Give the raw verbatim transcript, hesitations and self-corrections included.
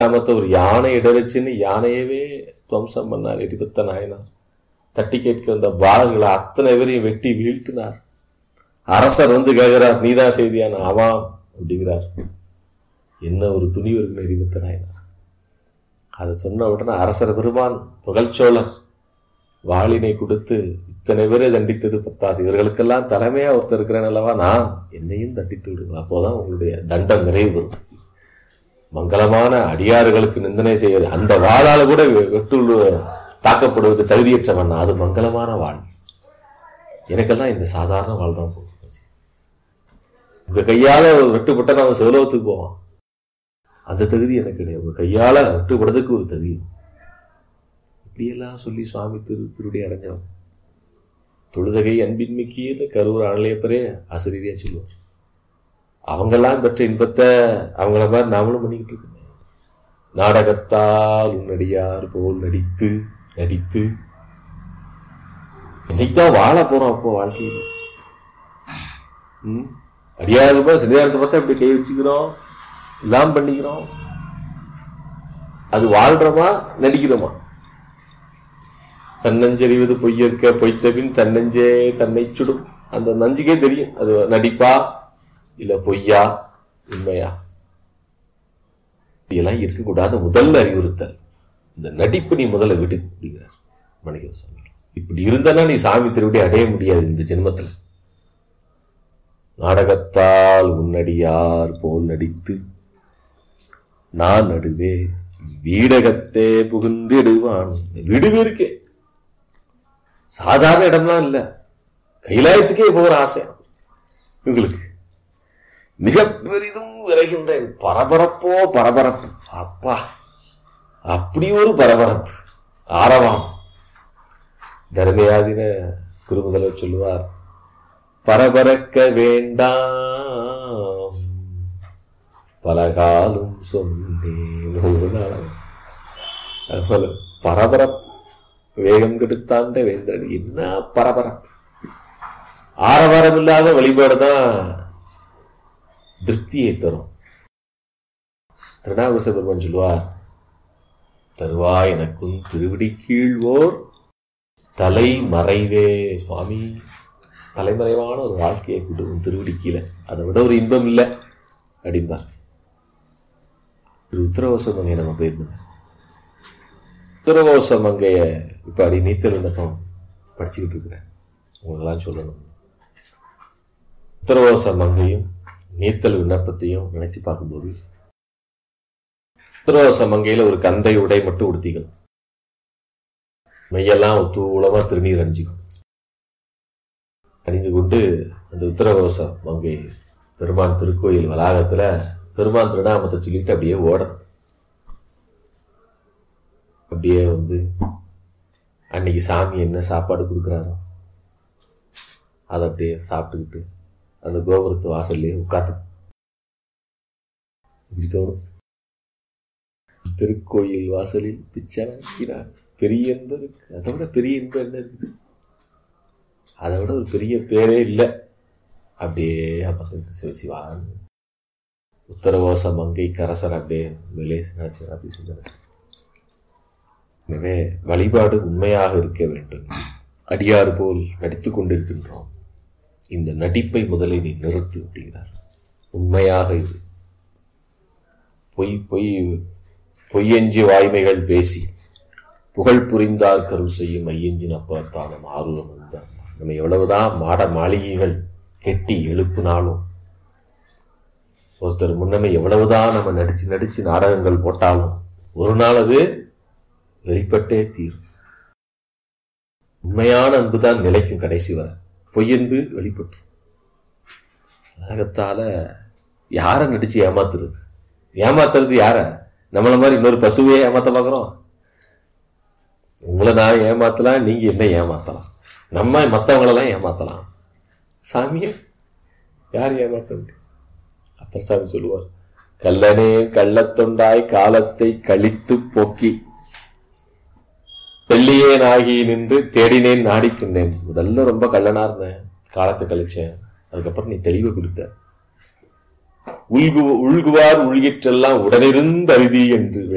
பட்டாமத்த ஒரு யானை இடறச்சுன்னு யானையவே துவம்சம் பண்ணார் எரிபத்த நாயனார். தட்டி கேட்க வந்த பாலர்களை அத்தனை பேரையும் வெட்டி வீழ்த்தினார். அரசர் வந்து கேட்கிறார், நீதான் செய்தியான? ஆமாம் அப்படிங்கிறார். என்ன ஒரு துணிவு இருக்கு எரிபத்த நாயனார். அதை சொன்ன உடனே அரசர் பெருமான் புகழ்ச்சோழர் வாளினை கொடுத்து, இத்தனை பேரை தண்டித்தது பத்தாது, இவர்களுக்கெல்லாம் தலைமையா ஒருத்தர் இருக்கிறேன் அல்லவா, நான் என்னையும் தண்டித்து விடுங்க, அப்போதான் உங்களுடைய தண்டம் நிறைவு பெறும். மங்களமான அடியாறுகளுக்கு நிந்தனை செய்வது, அந்த வாளால கூட வெட்டு தாக்கப்படுவது தகுதியற்றவன், அது மங்களமான வாழ். எனக்கெல்லாம் இந்த சாதாரண வாழ் தான் போகும். உங்க கையால வெட்டுப்பட்ட நான் சிவலோகத்துக்கு போவான், அந்த தகுதி எனக்கு கிடையாது. உங்க கையால வெட்டுப்படுறதுக்கு ஒரு தகுதி. இப்படியெல்லாம் சொல்லி சுவாமி திரு திருடி அடைஞ்சவன். தொழுதகை அன்பின்மிக்கின்னு கரூர் அனலையப்பரே ஆசிரியரையா சொல்லுவார். அவங்கெல்லாம் பெற்ற இன்பத்தை அவங்கள மாதிரி நாமளும் பண்ணிக்கிட்டு இருக்கோம். நாடகத்தால் உன்னடியார் போல் நடித்து நடித்து இன்னைக்குதான் வாழ போறோம். அப்போ வாழ்க்கையில் உம் அடியாருப்பா சிறியாரத்தை பார்த்தா இப்படி கை வச்சுக்கிறோம், எல்லாம் பண்ணிக்கிறோம். அது வாழ்றோமா நடிக்கிறோமா? தன்னஞ்செறிவது பொய்யற்க பொய்த்தபின் தன்னஞ்சே தன்னை சுடும். அந்த நஞ்சுக்கே தெரியும் அது நடிப்பா இல்ல பொய்யா உண்மையா. இப்படியெல்லாம் இருக்கக்கூடாது. முதல்ல அறிவுறுத்தல், இந்த நடிப்பு நீ முதல்ல விடு அப்படிங்கிறார் மணிகண்ட சுவாமி. இப்படி இருந்தானா நீ சாமி திருவிடி அடைய முடியாது இந்த ஜென்மத்தில். நாடகத்தால் உன்னடியார் போல் நடித்து நான் நடுவே வீடகத்தே புகுந்திடுவான். விடுவே இருக்கே, சாதாரண இடம்லாம் இல்ல, கைலாயத்துக்கே போகிற ஆசை இவங்களுக்கு. மிக பெரிதும் விரைகின்ற பரபரப்போ பரபரப்பு. அப்பா, அப்படி ஒரு பரபரப்பு, ஆரவாம். தர்மயாதின குருமுதல்வர் சொல்லுவார், பரபரக்க வேண்டாம் பலகாலும் சொன்னேன் ஒரு நாள். பரபரப்பு வேகம் கெடுத்தாண்ட வேண்டாம். என்ன பரபரப்பு! ஆரவாரம் இல்லாத வழிபாடுதான் திருப்தியை தரும். திருநாவுக்கரசர் பெருமான் சொல்லுவார், தருவாய் எனக்கும் திருவிடி கீழ்வோர் தலைமறைவே. சுவாமி தலைமறைவான ஒரு வாழ்க்கையை கொடுக்கும் திருவிடி கீழே, அதை விட ஒரு இன்பம் இல்லை அப்படிம்பார். உத்தரகோச மங்கையை நம்ம போயிருந்தோம். உத்தரகோச மங்கைய இப்ப அடி நீச்சல் விண்ணப்பம் படிச்சுக்கிட்டு இருக்கிறேன், உங்களெல்லாம் சொல்லணும். உத்தரகோச மங்கையும் நீத்தல் விண்ணப்பத்தையும் நினைச்சு பார்க்கும்போது, உத்தரகோச மங்கையில ஒரு கந்தை உடை மட்டும் உடுத்திக்கணும், மையெல்லாம் தூளமா திருநீர் அணிஞ்சிக்கும். அணிந்து கொண்டு அந்த உத்தரகோச மங்கை பெருமான் திருக்கோயில் வளாகத்துல பெருமான் திருநாமத்தை சொல்லிட்டு அப்படியே ஓடணும். அப்படியே வந்து அன்னைக்கு சாமி என்ன சாப்பாடு கொடுக்குறாரோ அதை அப்படியே சாப்பிட்டுக்கிட்டு அந்த கோபுரத்து வாசல்லையே உட்காந்து இப்படி தோணும். திருக்கோயில் வாசலில் பிச்சைனார் பெரிய இன்பம் இருக்கு. அதை விட பெரிய இன்பம் என்ன இருக்குது? அதை விட ஒரு பெரிய பேரே இல்லை. அப்படியே அமர்ந்து சிவசிவான் உத்தரகோச மங்கை கரசர் அப்படியே மேலே நினைச்சு சொல்லுங்க. எனவே வழிபாடு உண்மையாக இருக்க வேண்டும். அடியாறு போல் நடித்து கொண்டிருக்கின்றோம், இந்த நடிப்பை முதலில் நீ நிறுத்து அப்படிங்கிறார். உண்மையாக இரு. பொய் பொய் பொய்யஞ்சி வாய்மைகள் பேசி புகழ் புரிந்தார் கரு செய்யும் ஐயஞ்சின் அப்பாத்தாலும் ஆர்வம் வந்தார். நம்ம எவ்வளவுதான் மாட மாளிகைகள் கெட்டி எழுப்புனாலும், ஒருத்தர் முன்னமே எவ்வளவுதான் நம்ம நடிச்சு நடிச்சு நாடகங்கள் போட்டாலும் ஒரு நாள் அது வெளிப்பட்டே தீரும். உண்மையான அன்புதான் நிலைக்கும் கடைசி வரை. பொய்யன்பு வெளிப்பட்டு நாடகத்தால யார நடிச்சு ஏமாத்துறது? ஏமாத்துறது யார? நம்மள மாதிரி இன்னொரு பசுவையே ஏமாத்த பாக்குறோம். உங்களை நான் ஏமாத்தலாம், நீங்க என்ன ஏமாத்தலாம், நம்ம மற்றவங்களெல்லாம் ஏமாத்தலாம், சாமியை யார் ஏமாத்த முடியும்? அப்பர் சாமி சொல்லுவார், கல்லனே கள்ளத்தொண்டாய் காலத்தை கழித்து போக்கி வெள்ளியேன் ஆகி நின்று தேடினேன் நாடிக்கின்றேன். முதல்ல ரொம்ப கள்ளனா இருந்தேன், காலத்தை கழிச்சேன், அதுக்கப்புறம் நீ தெளிவை கொடுத்த. உள்கு உள்குவார் உள்கிற்றெல்லாம் உடனிருந்து அருதி என்று